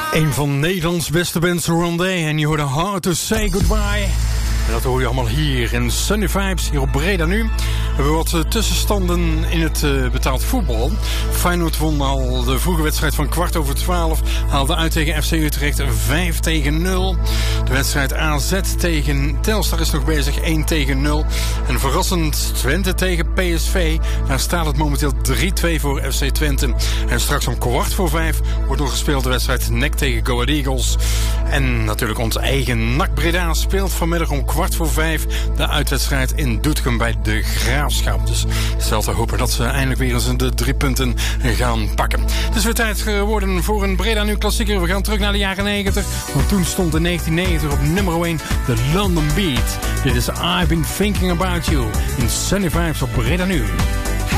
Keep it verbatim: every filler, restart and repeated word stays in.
Een van Nederlands beste bands, Rondé. En je hoorde Hard to Say Goodbye. En dat hoor je allemaal hier in Sunny Vibes, hier op Breda nu. We hebben wat uh, tussenstanden in het uh, betaald voetbal. Feyenoord won al de vroege wedstrijd van kwart over twaalf. Haalde uit tegen F C Utrecht vijf tegen nul. De wedstrijd A Z tegen Telstar is nog bezig, één tegen nul. En verrassend Twente tegen P S V. Daar staat het momenteel drie twee voor F C Twente. En straks om kwart voor vijf wordt nog gespeeld de wedstrijd N E C tegen Go Ahead Eagles. En natuurlijk ons eigen N A C Breda speelt vanmiddag om kwart voor vijf de uitwedstrijd in Doetinchem bij de Graafschap. Dus stel te hopen dat ze eindelijk weer eens de drie punten gaan pakken. Het is weer tijd geworden voor een Breda Nu klassieker. We gaan terug naar de jaren negentig. Want toen stond in negentien negentig op nummer één de London Beat. Dit is I've Been Thinking About You in Sunny Vibes op Breda Nu.